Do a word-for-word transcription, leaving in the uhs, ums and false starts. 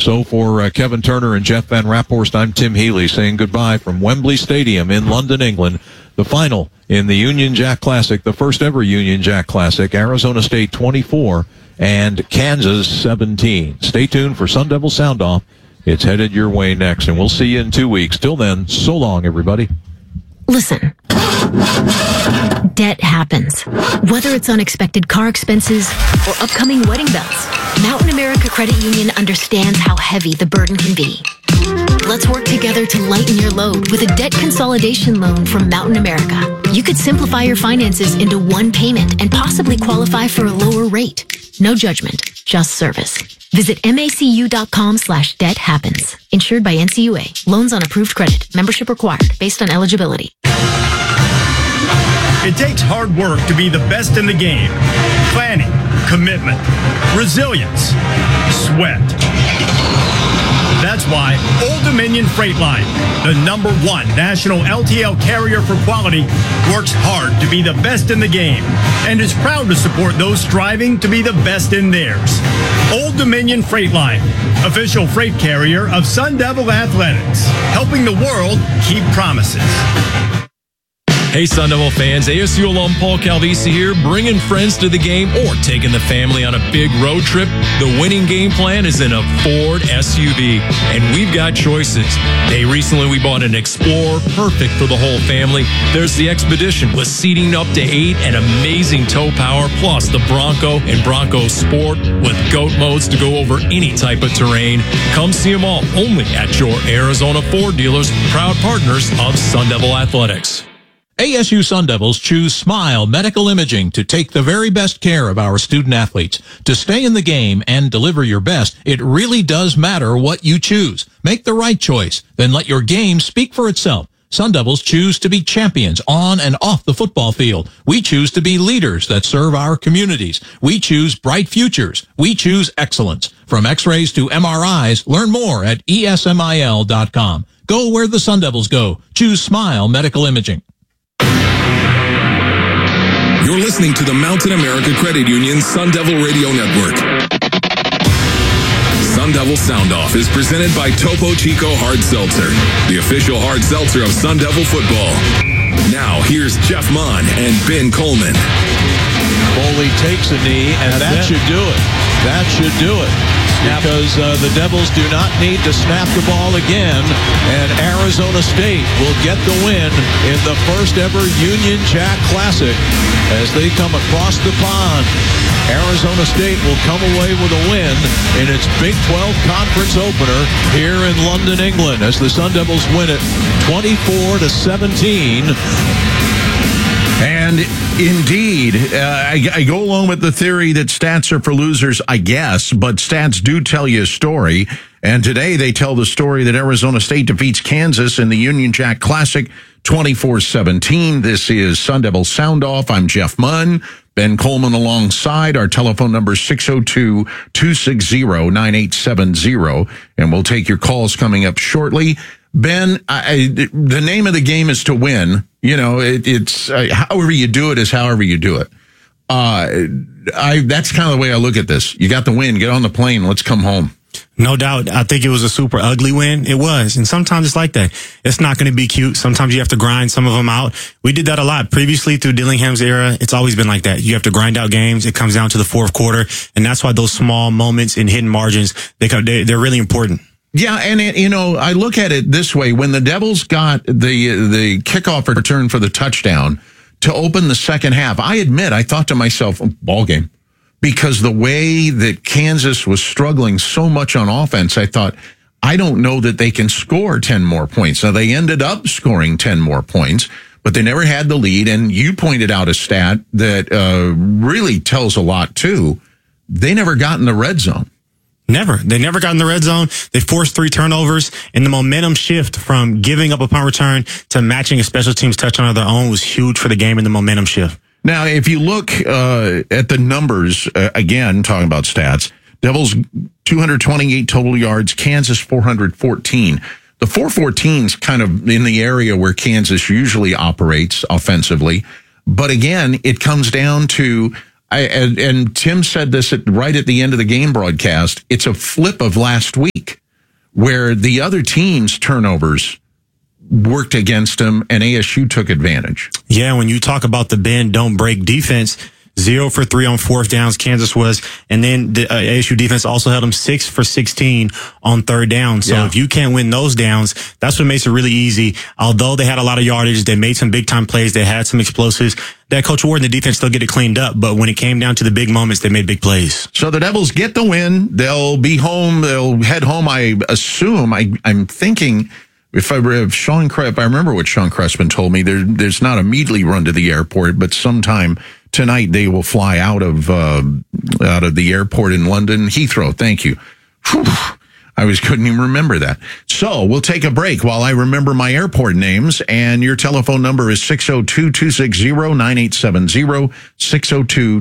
So for uh, Kevin Turner and Jeff Van Raphorst, I'm Tim Healy saying goodbye from Wembley Stadium in London, England. The final in the Union Jack Classic, the first ever Union Jack Classic, Arizona State twenty-four and Kansas seventeen. Stay tuned for Sun Devil Sound Off. It's headed your way next, and we'll see you in two weeks. Till then, so long, everybody. Listen. Debt happens. Whether it's unexpected car expenses or upcoming wedding bells, Mountain America Credit Union understands how heavy the burden can be. Let's work together to lighten your load with a debt consolidation loan from Mountain America. You could simplify your finances into one payment and possibly qualify for a lower rate. No judgment, just service. Visit macu.com slash debt happens. Insured by N C U A. Loans on approved credit. Membership required based on eligibility. It takes hard work to be the best in the game. Planning, commitment, resilience, sweat. That's why Old Dominion Freight Line, the number one national L T L carrier for quality, works hard to be the best in the game and is proud to support those striving to be the best in theirs. Old Dominion Freight Line, official freight carrier of Sun Devil Athletics, helping the world keep promises. Hey, Sun Devil fans, A S U alum Paul Calvisi here, bringing friends to the game or taking the family on a big road trip. The winning game plan is in a Ford S U V, and we've got choices. Hey, recently we bought an Explorer, perfect for the whole family. There's the Expedition with seating up to eight and amazing tow power, plus the Bronco and Bronco Sport with GOAT modes to go over any type of terrain. Come see them all only at your Arizona Ford dealers, proud partners of Sun Devil Athletics. A S U Sun Devils choose Smile Medical Imaging to take the very best care of our student athletes. To stay in the game and deliver your best, it really does matter what you choose. Make the right choice, then let your game speak for itself. Sun Devils choose to be champions on and off the football field. We choose to be leaders that serve our communities. We choose bright futures. We choose excellence. From x-rays to M R Is, learn more at E S M I L dot com. Go where the Sun Devils go. Choose Smile Medical Imaging. You're listening to the Mountain America Credit Union Sun Devil Radio Network. Sun Devil Sound Off is presented by Topo Chico Hard Seltzer, the official hard seltzer of Sun Devil football. Now, here's Jeff Munn and Ben Coleman. Foley takes a knee, and that should do it. That should do it. Because uh, the Devils do not need to snap the ball again, and Arizona State will get the win in the first ever Union Jack Classic as they come across the pond. Arizona State will come away with a win in its Big twelve Conference opener here in London, England, as the Sun Devils win it twenty-four to seventeen. And indeed, uh, I, I go along with the theory that stats are for losers, I guess, but stats do tell you a story. And today they tell the story that Arizona State defeats Kansas in the Union Jack Classic twenty-four seventeen. This is Sun Devil Sound Off. I'm Jeff Munn. Ben Coleman alongside. Our telephone number is six oh two, two six zero, nine eight seven zero. And we'll take your calls coming up shortly. Ben, I, the name of the game is to win. You know, it, it's uh, however you do it is however you do it. Uh, I that's kind of the way I look at this. You got the win. Get on the plane. Let's come home. No doubt. I think it was a super ugly win. It was. And sometimes it's like that. It's not going to be cute. Sometimes you have to grind some of them out. We did that a lot previously through Dillingham's era. It's always been like that. You have to grind out games. It comes down to the fourth quarter. And that's why those small moments and hidden margins, they, they're really important. Yeah, and it, you know, I look at it this way: when the Devils got the the kickoff return for the touchdown to open the second half, I admit I thought to myself, ball game, because the way that Kansas was struggling so much on offense, I thought, I don't know that they can score ten more points. Now they ended up scoring ten more points, but they never had the lead. And you pointed out a stat that uh, really tells a lot too. They never got in the red zone. Never. They never got in the red zone. They forced three turnovers, and the momentum shift from giving up a punt return to matching a special teams touchdown of their own was huge for the game and the momentum shift. Now, if you look uh, at the numbers, uh, again, talking about stats, Devils two hundred twenty-eight total yards, Kansas four hundred fourteen. The four fourteen is kind of in the area where Kansas usually operates offensively. But again, it comes down to... I, and, and Tim said this at, right at the end of the game broadcast. It's a flip of last week. where the other team's turnovers worked against them and A S U took advantage. Yeah, when you talk about the bend, don't break defense, zero for three on fourth downs, Kansas was. And then the uh, A S U defense also held them six for sixteen on third down. So Yeah. if you can't win those downs, that's what makes it really easy. Although they had a lot of yardage, they made some big time plays, they had some explosives. That Coach Ward and the defense still get it cleaned up. But when it came down to the big moments, they made big plays. So the Devils get the win. They'll be home. They'll head home. I assume. I, I'm thinking. If I if Sean if I remember what Sean Crespin told me, there there's not immediately run to the airport, but sometime tonight they will fly out of uh, out of the airport in London, Heathrow. Thank you. Whew. I was couldn't even remember that. So we'll take a break while I remember my airport names. And your telephone number is six oh two, two six zero, nine eight seven zero, six oh two